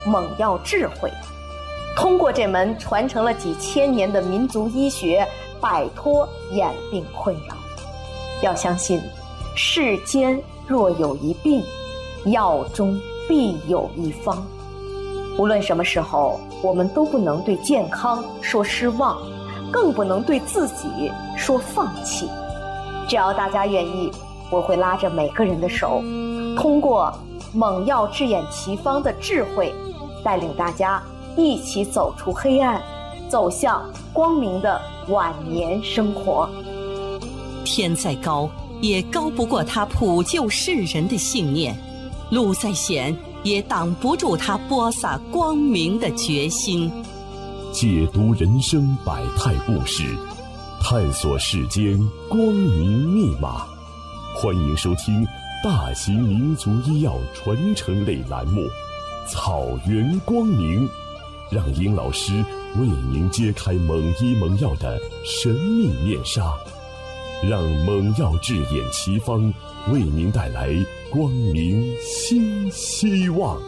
猛药智慧。通过这门传承了几千年的民族医学，摆脱眼病困扰。要相信，世间若有一病，药中必有一方。无论什么时候，我们都不能对健康说失望，更不能对自己说放弃。只要大家愿意，我会拉着每个人的手，通过猛药治眼奇方的智慧，带领大家一起走出黑暗，走向光明的晚年生活。 天再高，也高不过他普救世人的信念；路再险，也挡不住他播撒光明的决心。 解读人生百态故事，探索世间光明密码。欢迎收听大型民族医药传承类栏目《草原光明》，让殷老师为您揭开猛医猛药的神秘面纱，让猛药治眼奇方为您带来光明新希望。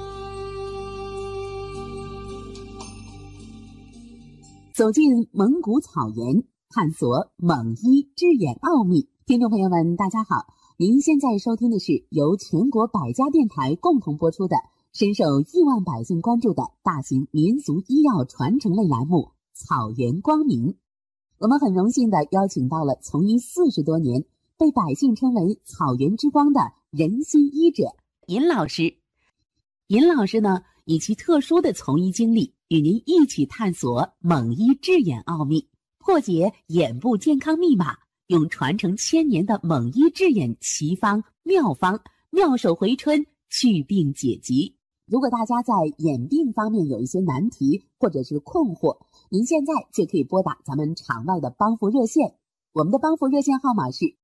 走进蒙古草原，探索猛医治眼奥秘。听众朋友们，大家好，您现在收听的是由全国百家电台共同播出的深受亿万百姓关注的大型民族医药传承类栏目《草原光明》。我们很荣幸地邀请到了从医40多年，被百姓称为草原之光的仁心医者尹老师。尹老师呢，以其特殊的从医经历，与您一起探索猛医治眼奥秘，破解眼部健康密码，用传承1000年的猛医治眼奇方妙方，妙手回春，祛病解疾。如果大家在眼病方面有一些难题或者是困惑，您现在就可以拨打咱们场外的帮扶热线，我们的帮扶热线号码是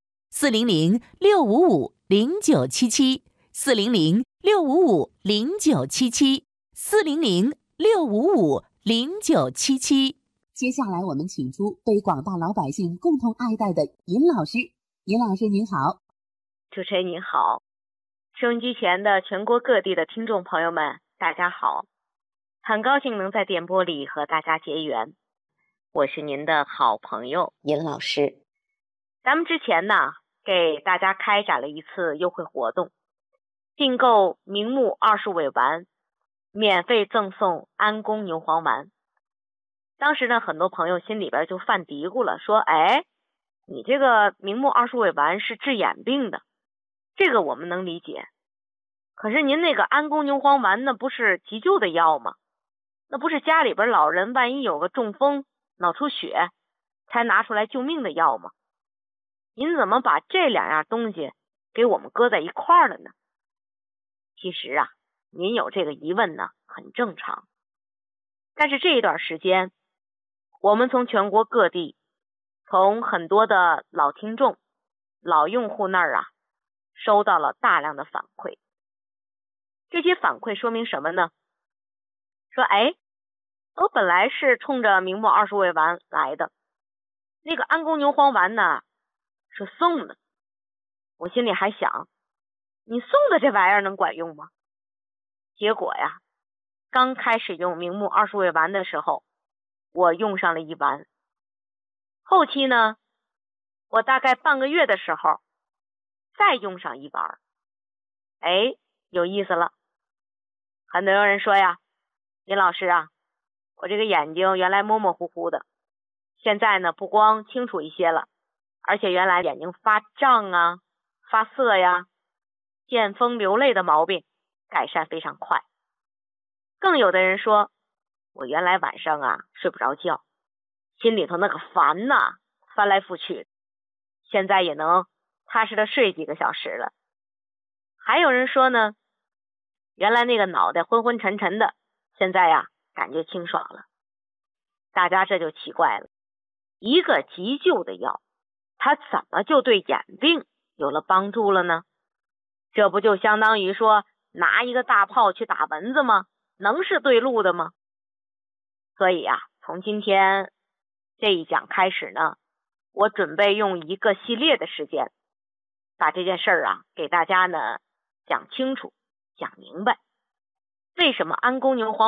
400-655-0977，400-655-0977。 接下来我们请出被广大老百姓共同爱戴的尹老师。尹老师您好。 主持人您好，收音机前的全国各地的听众朋友们大家好，很高兴能在电波里和大家结缘，我是您的好朋友尹老师。咱们之前呢给大家开展了一次优惠活动，订购明目20味丸，免费赠送安宫牛黄丸。当时呢很多朋友心里边就犯嘀咕了，说你这个明目20味丸是治眼病的，这个我们能理解，可是您那个安宫牛黄丸那不是急救的药吗？那不是家里边老人万一有个中风脑出血才拿出来救命的药吗？您怎么把这两样东西给我们搁在一块儿了呢？其实啊，您有这个疑问呢很正常，但是这一段时间我们从全国各地，从很多的老听众老用户那儿收到了大量的反馈。这些反馈说明什么呢？说我本来是冲着明目20味丸来的，那个安宫牛黄丸呢是送的，我心里还想，你送的这玩意儿能管用吗？结果呀，刚开始用明目20味丸的时候，我用上了1丸，后期呢，我大概半个月的时候再用上1丸，有意思了。很多人说呀，尹老师啊，我这个眼睛原来模模糊糊的，现在呢不光清楚一些了，而且原来眼睛发胀啊、发涩呀、见风流泪的毛病改善非常快。更有的人说，我原来晚上睡不着觉，心里头那个烦呐，翻来覆去，现在也能踏实的睡几个小时了。还有人说呢，原来那个脑袋昏昏沉沉的，现在感觉清爽了。大家这就奇怪了，一个急救的药，它怎么就对眼病有了帮助了呢？这不就相当于说拿一个大炮去打蚊子吗？能是对路的吗？所以从今天这一讲开始呢，我准备用一个系列的时间，把这件事儿给大家呢讲清楚、讲明白。为什么安宫牛黄